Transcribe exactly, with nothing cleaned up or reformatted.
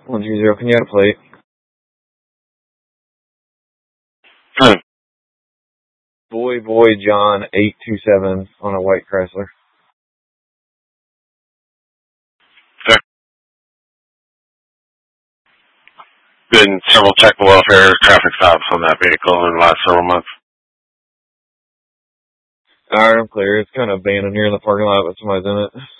one two zero, can you add a plate? Hmm. Boy, boy, John, eight two seven on a white Chrysler. Okay. Been several technical welfare traffic stops on that vehicle in the last several months. Alright, I'm clear. It's kind of abandoned here in the parking lot, but somebody's in it.